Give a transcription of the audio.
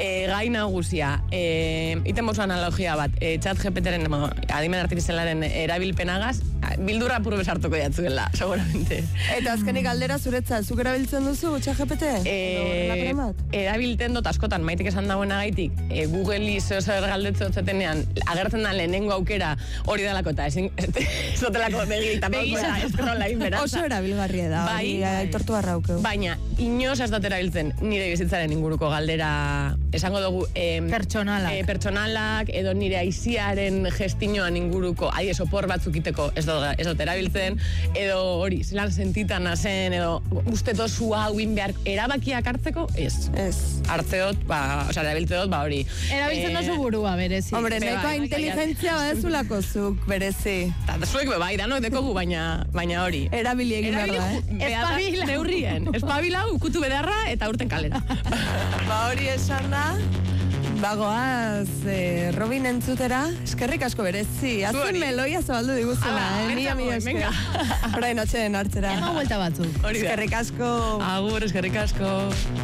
gai nagusia, iten bozu analogia bat, chat GPT-ren, adimen artifizialaren erabilpenagaz, bildurra puru besartuko jatzuela, seguramente. Eta azkenik galdera zuretzat, zuk erabiltzen duzu chat GPT? Erabiltzen dut askotan, maitik esan dagoena gaitik, Google-i zer galdetze dutzetenean, agertzen da lehenengo aukera hori dalako eta ez dotelako begita eskerrola inberatza. Oso erabilgarria da, hori aitortu harraukeu. Baina, inoz ez dut erabiltzen nire bizitzaren inguruko galdera, esango dugu, pertsonalak, edo nire aiziaren gestinoan inguruko, sopor batzukiteko ez dut erabiltzen, edo hori, zelan sentitan nazen, edo uste tozu hau behar erabakiak hartzeko, ez. Hartzeot, erabiltzeot, hori. Erabiltzen dozu burua, berezi. Hombre, nekoa inteligentzia badezulako zuk, berezi. Eta zuek bai, danok dekogu, baina hori. Erabili egin behar da, Espabila. Neurrien. Espabila, ukutu bedarra eta urten kalera. Hori esan da, bagoaz, Robin entzutera, eskerrik asko berezi. Azken meloia zabaldu diguzela, mila esker. Horain atxeden hartzera. Ema vuelta batzuk. Eskerrik asko. Agur, eskerrik asko.